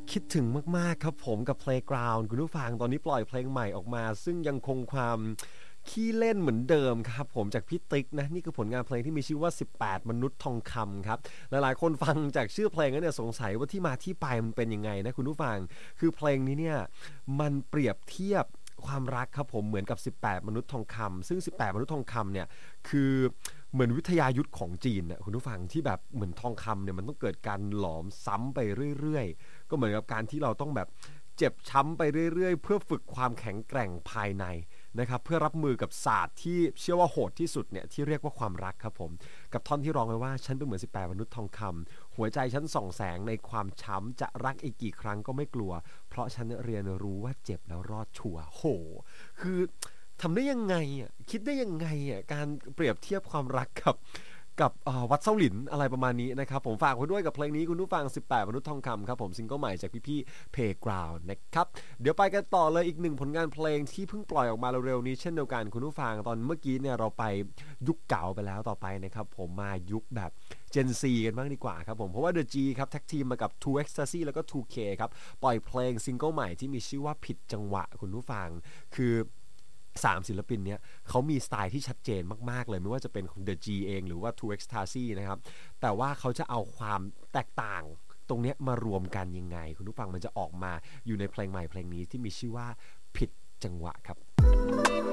คิดถึงมากๆครับผมกับ Playground คุณผู้ฟังตอนนี้ปล่อยเพลงใหม่ออกมาซึ่งยังคงความขี้เล่นเหมือนเดิมครับผมจากพี่ติ๊กนะนี่คือผลงานเพลงที่มีชื่อว่า18มนุษย์ทองคำครับหลายๆคนฟังจากชื่อเพลงแล้วเนี่ยสงสัยว่าที่มาที่ไปมันเป็นยังไงนะคุณผู้ฟังคือเพลงนี้เนี่ยมันเปรียบเทียบความรักครับผมเหมือนกับ18มนุษย์ทองคำซึ่ง18มนุษย์ทองคำเนี่ยคือเหมือนวิทยายุทธของจีนนะคุณผู้ฟังที่แบบเหมือนทองคำเนี่ยมันต้องเกิดการหลอมซ้ำไปเรื่อยๆก็เหมือนกับการที่เราต้องแบบเจ็บช้ำไปเรื่อยๆเพื่อฝึกความแข็งแกร่งภายในนะครับเพื่อรับมือกับศาสตร์ที่เชื่อว่าโหดที่สุดเนี่ยที่เรียกว่าความรักครับผมกับท่อนที่ร้องไว้ว่าฉันเป็นเหมือน18มนุษย์ทองคำหัวใจฉันส่องแสงในความช้ำจะรักอีกกี่ครั้งก็ไม่กลัวเพราะฉันเรียนรู้ว่าเจ็บแล้วรอดชัวร์โหคือทำได้ยังไงอ่ะคิดได้ยังไงอ่ะการเปรียบเทียบความรักกับวัดเส้าหลินอะไรประมาณนี้นะครับผมฝากไว้ด้วยกับเพลงนี้คุณผู้ฟัง18มนุษย์ทองคำครับผมซิงเกิลใหม่จากพี่ๆ Playground นะครับเดี๋ยวไปกันต่อเลยอีกหนึ่งผลงานเพลงที่เพิ่งปล่อยออกมาเร็วๆนี้เช่นเดียวกันคุณผู้ฟังตอนเมื่อกี้เนี่ยเราไปยุคเก่าไปแล้วต่อไปนะครับผมมายุคแบบ Gen Z กันบ้างดีกว่าครับผมเพราะว่า The G ครับแท็กทีมมากับ 2 Ecstasy แล้วก็ 2K ครับปล่อยเพลงซิงเกิลใหม่ที่มีชื่อว่าผิดจังหวะคุณผู้ฟังคือ3ศิลปินเนี้ยเขามีสไตล์ที่ชัดเจนมากๆเลยไม่ว่าจะเป็นของ The G เองหรือว่า 2 Ecstasy นะครับแต่ว่าเขาจะเอาความแตกต่างตรงเนี้ยมารวมกันยังไงคุณผู้ฟังมันจะออกมาอยู่ในเพลงใหม่เพลงนี้ที่มีชื่อว่าผิดจังหวะครับ